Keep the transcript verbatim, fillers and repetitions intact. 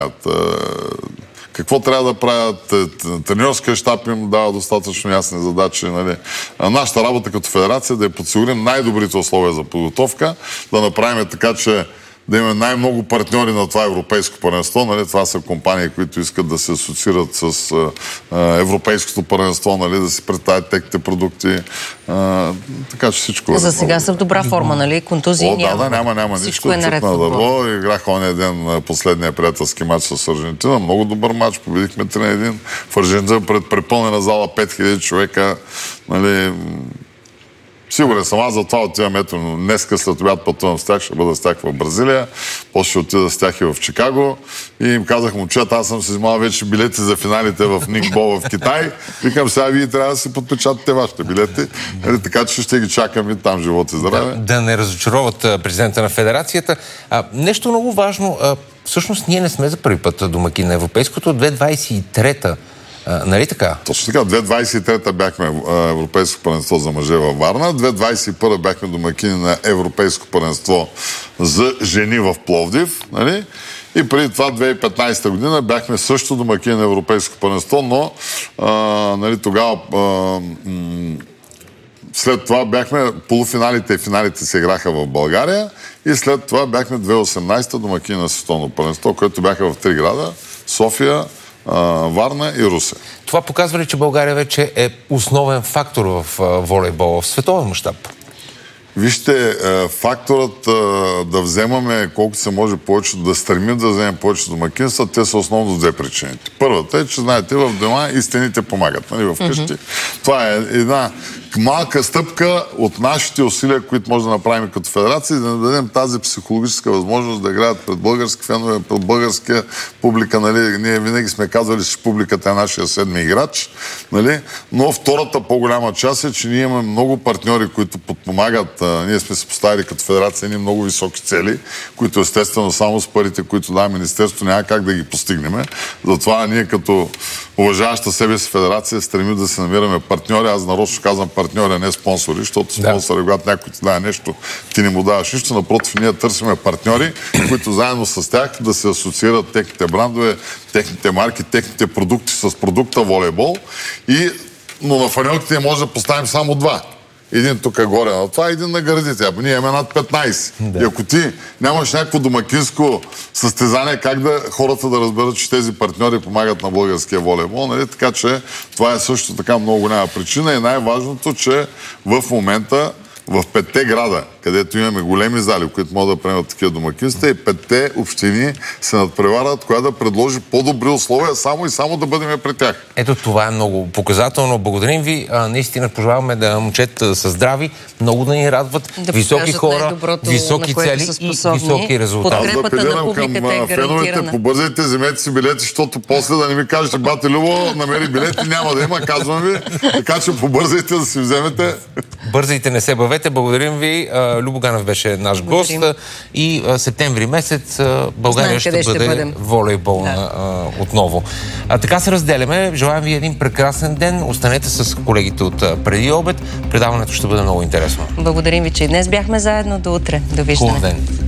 Какво трябва да правят? Треньорския щаб им дава достатъчно ясни задачи. Нали? Нашата работа като федерация да я подсигурим най-добрите условия за подготовка, да направим така, че да имаме най-много партньори на това европейско първенство. Нали? Това са компании, които искат да се асоциират с а, европейското първенство, нали? Да си представят техните продукти. А, така че всичко... За сега са в добра форма, нали? Контузии О, няма. Да, да, няма, няма всичко нищо. Е наред на дърво. Играх оня ден последния приятелски матч с Аржентина. Много добър матч. Победихме три на един. В Аржентина пред препълнена зала пет хиляди човека. Нали... Сигурен съм, аз за това отивам, ето, днеска след обяд пътувам с тях, ще бъда с тях в Бразилия, после ще отида с тях и в Чикаго и им казах, момчета, аз съм си взимал вече билети за финалите в Никбол в Китай. Викам, сега вие трябва да си подпечатате вашите билети, е, така че ще ги чакам и там, живот и здраве. Да, да не разочароват президента на федерацията. А, нещо много важно, а, всъщност ние не сме за първи път домакин на европейското, две хиляди двадесет и трета. А, нали така? Точно така. две хиляди двадесет и трета бяхме Европейско първенство за мъже във Варна. две хиляди двадесет и първа бяхме домакини на Европейско първенство за жени в Пловдив. Нали? И преди това, две хиляди и петнадесета година, бяхме също домакини на Европейско първенство, но а, нали, тогава а, м- след това бяхме полуфиналите и финалите се играха в България и след това бяхме две хиляди и осемнадесета домакини на Световно първенство, което бяха в три града – София, Варна и Русе. Това показва ли, че България вече е основен фактор в волейбола в световен мащаб? Вижте, факторът да вземаме колкото се може повече, да стремим да вземем повече домакинства, те са основно две причините. Първата е, че знаете, в дома и стените помагат, нали, в къщи. Mm-hmm. Това е една малка стъпка от нашите усилия, които може да направим като федерация, да дадем тази психологическа възможност да играят пред български фенове, пред българска публика. Нали. Ние винаги сме казвали, че публиката е нашия седми играч. Нали. Но втората по-голяма част е, че ние имаме много партньори, които подпомагат. Ние сме се поставили като федерация ни много високи цели, които естествено само с парите, които дава Министерството, няма как да ги постигнем. Затова ние като уважаваща себе си федерация стремим да се намираме партньори. Аз нарочно казвам партньори, а не спонсори, защото спонсори, да. Когато някой ти дава нещо, ти не му даваш нищо. Напротив, ние търсиме партньори, които заедно с тях да се асоциират техните брандове, техните марки, техните продукти с продукта волейбол. И, но на фанелките може да поставим само два. Един тук е горе на това, един на гърдите. А ние имаме над петнадесет. Да. И ако ти нямаш някакво домакинско състезание, как да хората да разберат, че тези партньори помагат на българския волейбол, нали? Така че това е също така много голяма причина и най-важното, че в момента в петте града, където имаме големи зали, които могат да приемат такива домакинства, и петте общини се надпреварват, коя да предложи по-добри условия, само и само да бъдем при тях. Ето това е много показателно. Благодарим ви. А, наистина пожелаваме да момчета са здрави, много да ни радват, да високи хора, високи цели и високи резултати. Аз да апелирам към е феновете, побързайте, вземете си билети, защото после да не ми кажете, бате Любо, намери билети, няма да има, казвам ви. Така че побързайте да си вземете. Бързайте, не се бавете. Благодарим ви. Любо Ганев беше наш гост. И а, септември месец а, България ще, ще бъде волейболна да. а, отново. А, така се разделяме. Желаем ви един прекрасен ден. Останете с колегите от а, преди обед. Предаването ще бъде много интересно. Благодарим ви, че и днес бяхме заедно. До утре. Довиждане. Хубав ден.